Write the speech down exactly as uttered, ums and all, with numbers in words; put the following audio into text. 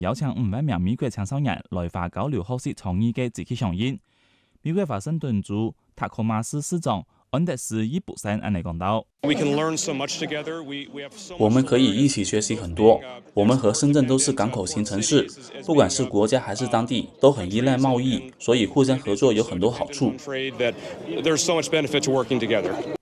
邀請五萬名美國青少年來華交流學習創意嘅積極響應。美國華盛頓州塔科馬斯市長安德斯伊布森安尼講到： 我們可以一起學習很多。我們和深圳都是港口型城市，不管是國家還是當地，都很依賴貿易，所以互相合作有很多好處。